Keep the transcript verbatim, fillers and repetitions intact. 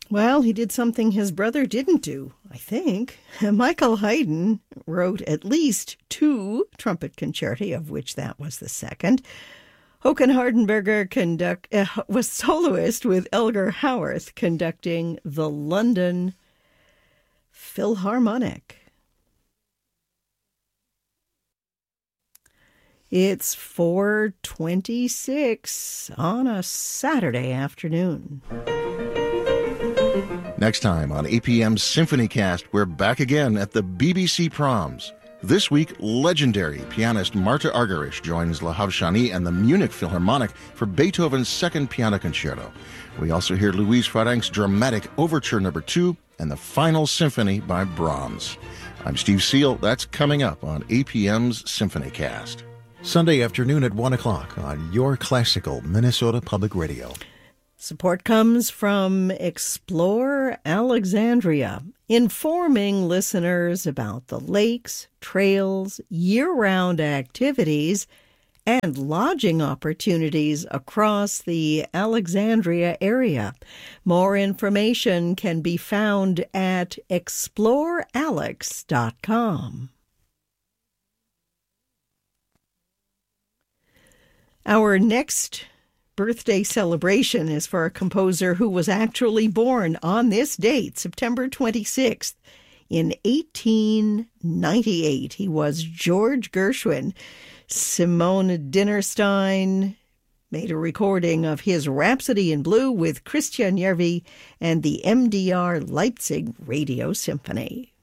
Well, he did something his brother didn't do, I think. Michael Haydn wrote at least two trumpet concerti, of which that was the second. Håkan Hardenberger conduct, uh, was soloist with Elgar Howarth conducting the London Philharmonic. It's four twenty-six on a Saturday afternoon. Next time on A P M's SymphonyCast, we're back again at the B B C Proms. This week, legendary pianist Marta Argerich joins La Havshani and the Munich Philharmonic for Beethoven's Second Piano Concerto. We also hear Louise Farrenc's dramatic Overture Number Two and the Final Symphony by Brahms. I'm Steve Seal. That's coming up on A P M's SymphonyCast. Sunday afternoon at one o'clock on your classical Minnesota Public Radio. Support comes from Explore Alexandria, informing listeners about the lakes, trails, year-round activities, and lodging opportunities across the Alexandria area. More information can be found at explore alex dot com. Our next birthday celebration is for a composer who was actually born on this date, September twenty-sixth, in eighteen ninety-eight. He was George Gershwin. Simone Dinnerstein made a recording of his Rhapsody in Blue with Christian Järvi and the M D R Leipzig Radio Symphony.